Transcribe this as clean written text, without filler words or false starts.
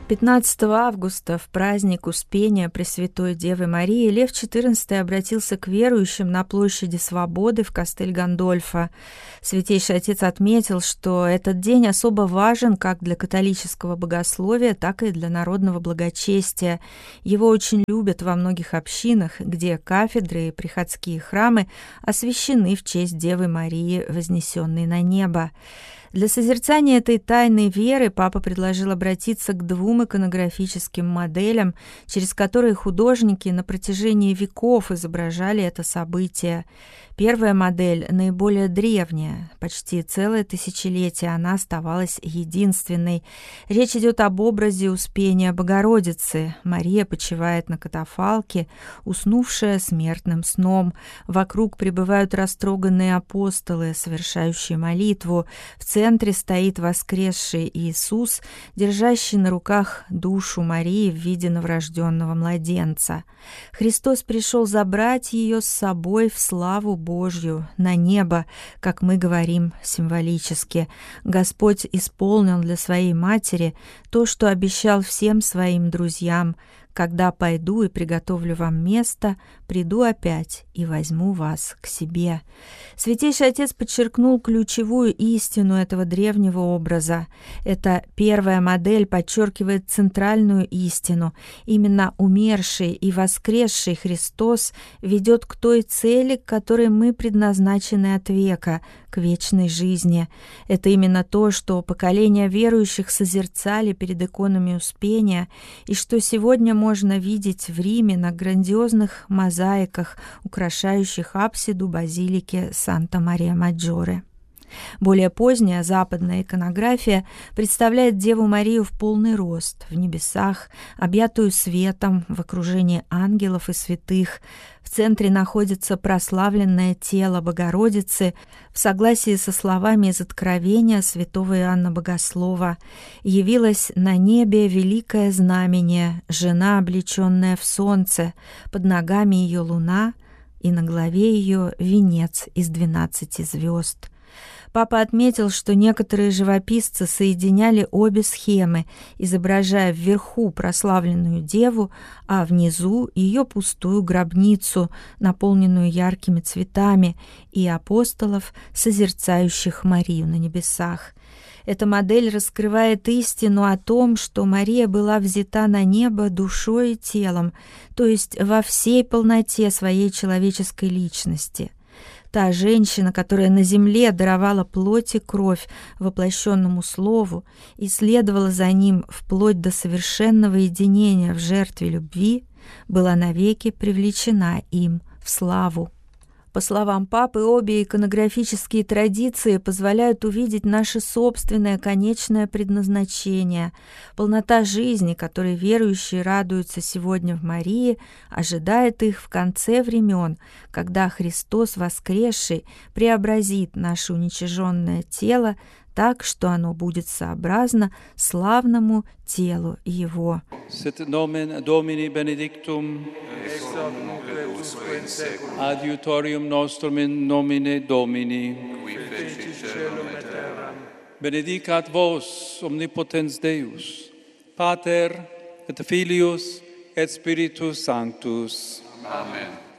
15 августа, в праздник Успения Пресвятой Девы Марии, Лев XIV обратился к верующим на площади Свободы в Кастель-Гандольфо. Святейший Отец отметил, что этот день особо важен как для католического богословия, так и для народного благочестия. Его очень любят во многих общинах, где кафедры и приходские храмы освящены в честь Девы Марии, вознесенной на небо. Для созерцания этой тайной веры папа предложил обратиться к двум иконографическим моделям, через которые художники на протяжении веков изображали это событие. Первая модель наиболее древняя, почти целое тысячелетие она оставалась единственной. Речь идет об образе Успения Богородицы. Мария почивает на катафалке, уснувшая смертным сном. Вокруг пребывают растроганные апостолы, совершающие молитву. В центре стоит воскресший Иисус, держащий на руках душу Марии в виде новорожденного младенца. Христос пришел забрать ее с собой в славу Божью, на небо, как мы говорим символически. Господь исполнил для своей матери то, что обещал всем своим друзьям: «Когда пойду и приготовлю вам место, приду опять и возьму вас к себе». Святейший Отец подчеркнул ключевую истину этого древнего образа. Эта первая модель подчеркивает центральную истину. Именно умерший и воскресший Христос ведет к той цели, к которой мы предназначены от века, к вечной жизни. Это именно то, что поколения верующих созерцали перед иконами Успения, и что сегодня можно видеть в Риме на грандиозных мозаиках, украшающих апсиду базилики Санта-Мария-Маджоре. Более поздняя западная иконография представляет Деву Марию в полный рост, в небесах, объятую светом, в окружении ангелов и святых. В центре находится прославленное тело Богородицы в согласии со словами из Откровения святого Иоанна Богослова: «Явилось на небе великое знамение, жена, облеченная в солнце, под ногами ее луна, и на голове ее венец из 12 звезд». Папа отметил, что некоторые живописцы соединяли обе схемы, изображая вверху прославленную деву, а внизу ее пустую гробницу, наполненную яркими цветами, и апостолов, созерцающих Марию на небесах. Эта модель раскрывает истину о том, что Мария была взята на небо душой и телом, то есть во всей полноте своей человеческой личности. Та женщина, которая на земле даровала плоть и кровь воплощенному Слову и следовала за ним вплоть до совершенного единения в жертве любви, была навеки привлечена им в славу. По словам папы, обе иконографические традиции позволяют увидеть наше собственное конечное предназначение. Полнота жизни, которой верующие радуются сегодня в Марии, ожидает их в конце времен, когда Христос воскресший преобразит наше уничиженное тело так, что оно будет сообразно славному телу Его. Sit nomen Domini benedictum, ex hoc nunc et usque in seculum, adiutorium nostrum in nomine Domini, qui fecit caelum et terram. benedicat vos omnipotens Deus, Pater et Filius et Spiritus Sanctus. Amen.